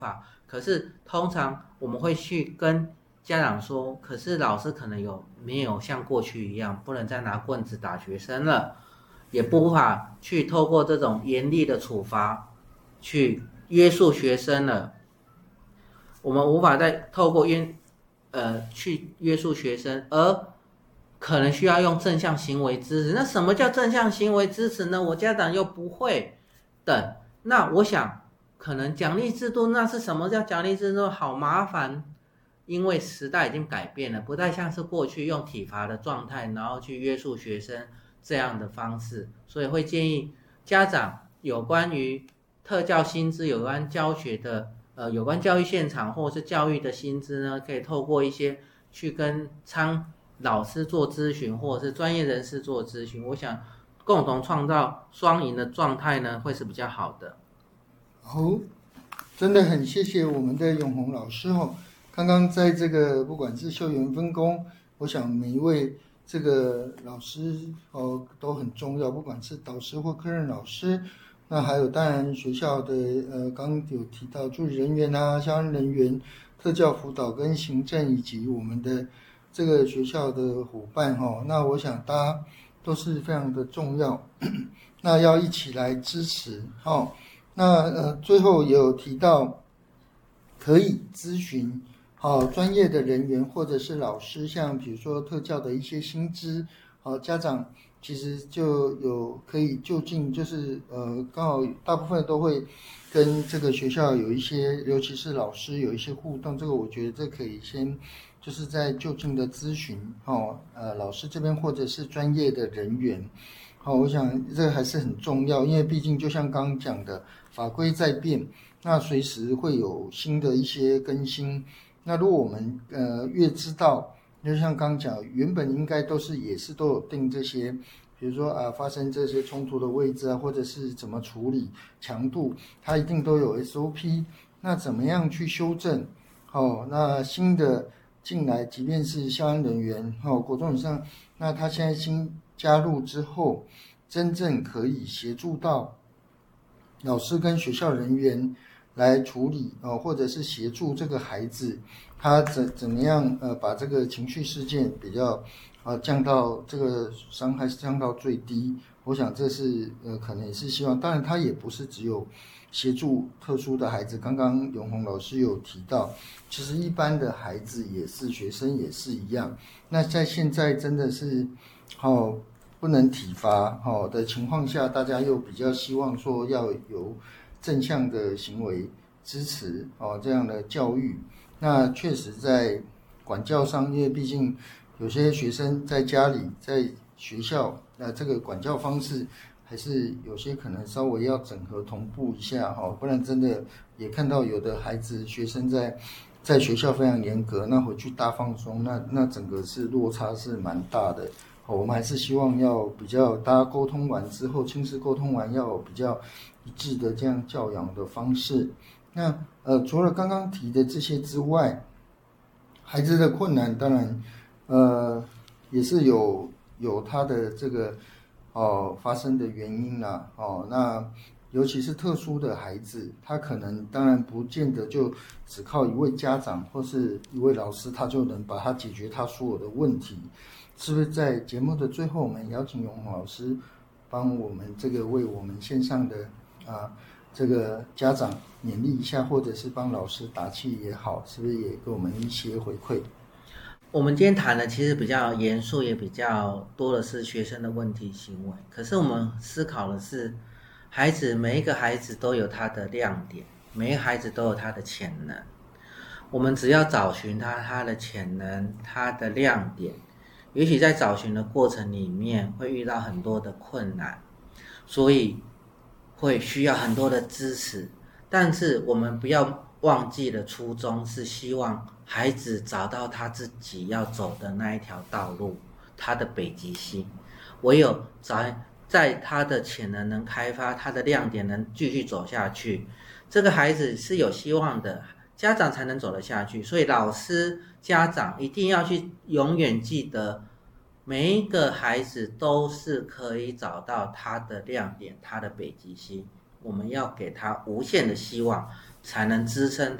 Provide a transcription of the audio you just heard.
法。可是通常我们会去跟家长说，可是老师可能没有像过去一样，不能再拿棍子打学生了，也无法去透过这种严厉的处罚去约束学生了。我们无法再透过去约束学生，而可能需要用正向行为支持。那什么叫正向行为支持呢？我家长又不会等。那我想可能奖励制度，那是什么叫奖励制度？好麻烦，因为时代已经改变了，不太像是过去用体罚的状态然后去约束学生这样的方式。所以会建议家长有关于特教薪资、有关教学的有关教育现场或者是教育的薪资呢，可以透过一些去跟老师做咨询，或者是专业人士做咨询。我想共同创造双赢的状态呢，会是比较好的。 好，真的很谢谢我们的永宏老师哦。刚刚在这个不管是校园分工，我想每一位这个老师都很重要，不管是导师或科任老师。那还有当然学校的刚刚有提到助理人员啊、相关人员、特教辅导跟行政，以及我们的这个学校的伙伴那我想大家都是非常的重要，那要一起来支持那最后也有提到可以咨询专业的人员或者是老师，像比如说特教的一些薪资家长其实就有可以就近就是刚好大部分都会跟这个学校有一些，尤其是老师有一些互动，这个我觉得这可以先就是在就近的咨询老师这边或者是专业的人员我想这个还是很重要，因为毕竟就像刚刚讲的，法规在变，那随时会有新的一些更新。那如果我们越知道，就像刚刚讲，原本应该也是都有定这些，比如说发生这些冲突的位置或者是怎么处理强度，它一定都有 SOP。那怎么样去修正？那新的进来，即便是校安人员国中以上，那他现在新加入之后，真正可以协助到老师跟学校人员来处理或者是协助这个孩子他怎么样把这个情绪事件比较降到这个伤害降到最低。我想这是可能也是希望，当然他也不是只有协助特殊的孩子，刚刚永宏老师有提到，其实一般的孩子也是，学生也是一样。那在现在真的是不能体罚的情况下，大家又比较希望说要有正向的行为支持这样的教育。那确实在管教上，因为毕竟有些学生在家里在学校这个管教方式还是有些可能稍微要整合同步一下不然真的也看到有的孩子学生在学校非常严格，那回去大放松，那整个是落差是蛮大的。我们还是希望要比较大家沟通完之后，亲子沟通完要有比较一致的这样教养的方式。那除了刚刚提的这些之外，孩子的困难当然也是有他的这个发生的原因啦那尤其是特殊的孩子，他可能当然不见得就只靠一位家长或是一位老师，他就能把他解决他所有的问题。是不是在节目的最后，我们邀请永宏老师帮我们这个为我们线上的这个家长勉励一下，或者是帮老师打气也好，是不是也给我们一些回馈？ 我们今天谈的其实比较严肃，也比较多的是学生的问题行为。可是我们思考的是，每一个孩子都有他的亮点，每一个孩子都有他的潜能。我们只要找寻他的潜能，他的亮点。也许在找寻的过程里面会遇到很多的困难，所以会需要很多的支持。但是我们不要忘记了初衷，是希望孩子找到他自己要走的那一条道路，他的北极星。唯有在他的潜能能开发，他的亮点能继续走下去，这个孩子是有希望的，家长才能走得下去。所以老师家长一定要去永远记得，每一个孩子都是可以找到他的亮点，他的北极星。我们要给他无限的希望， 才能支撑